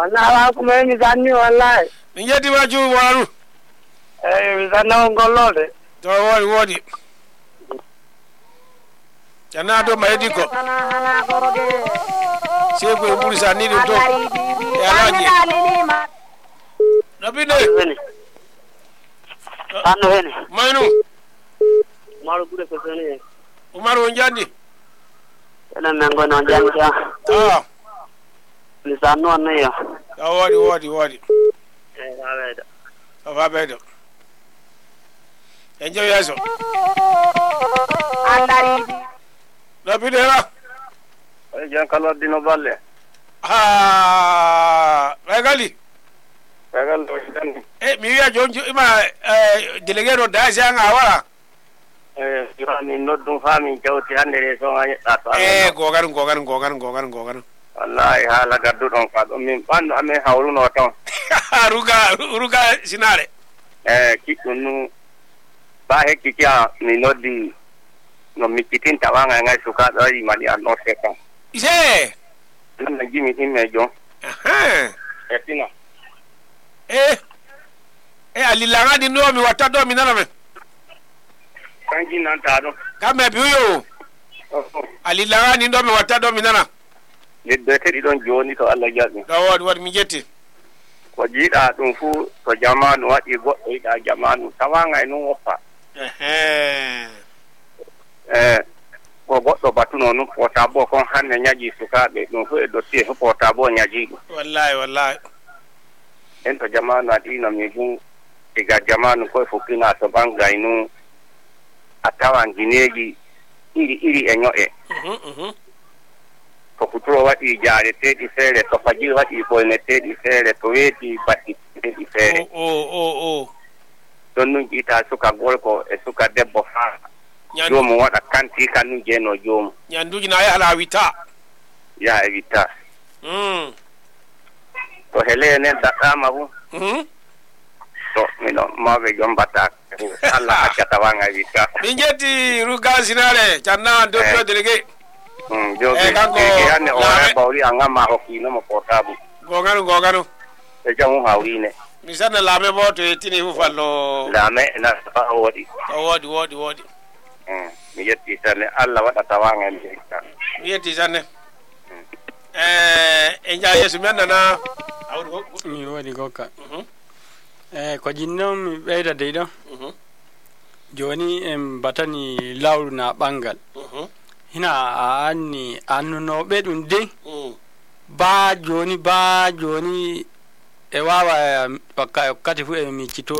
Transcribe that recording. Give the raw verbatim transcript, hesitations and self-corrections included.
Wallahi ko men mi zanni wallahi. Min yetti ma ju waru. Eh mi zanna ngollode. To wodi wodi. Jana do maydi ko. Seko e buri sa ni do to. Ya laji. Nabine. Tanno hene. Maynu. Maru bure ko sene. Umaru njandi. Ena mengo no njandi. Ah. Ni zanno anne ya. Ya wodi wodi wodi. Eh wabedo. Wabedo. Enjoy yaso. Andari. Nabine la. Eh jan kala dino balle. Ah, regali. Regal do tan. Eh mi wiya jonjo ima eh delegero da janga wala. Eh yurani noddu fami jawti hande re so ato. Eh gogar gogar gogar gogar gogar. Wallahi hala gaddu don fa do min bando ame hawluno ton. ruga ruga sinare. Eh kitunu ba he kikia ni nodi no mikitin tawanga ngai suka do yi mali ano seka. Ise. Na jimi imejo. Aha. Etina. Eh. Eh alilanga di no mi watado mi nana me. Kanji nan tado. Kama biyo. Alilanga ni ndo mi watado mi nana. Le dete di don joni to Allah jabi. Da wad wad mi jetti. Ko jida dum fu to jamanu wadi goddo ida jamanu tawanga enu wofa. Eh. Eh ko goddo batuno nu pota bo kon hanne nyaji sukabe dum fu e dossier fu pota bo nyaji. Wallahi wallahi. Ento jamanu adina mi hu iga jamanu ko fukina to banga inu atawan gineji iri iri enyo e. Mhm mhm. Ko kuturo wadi jare tedi fere to faji wadi ko ne tedi fere to weti batti tedi fere. Oh oh oh. Donu jita suka golko e suka debbo fa. Jomu wada kanti kanu jeno jomu. Nyanduji na ya ala wita. Ya evita. Mm. To hele ne datama hu. Mhm. To mino mabe jombata. Allah akata wanga evita. Minjeti ruga sinare channa do do delege. Mm joge. E ane ora bauri angama hokino mo potabu. Goganu goganu. E jamu hawine. Misana lame boto etini hu fallo. Lame na fa wodi. Wodi wodi wodi. Mm mi yetti sane Allah wada tawanga mi. Mi yetti sane. Eh enja yesu menna na awdo mi wadi goka. Mhm. Eh ko jinno mi beida deedo. Mhm. Joni em batani lawru na bangal. Mhm. Hina anni annuno be dum de. Mhm. Ba joni ba joni e wawa wakkati fu e mi cito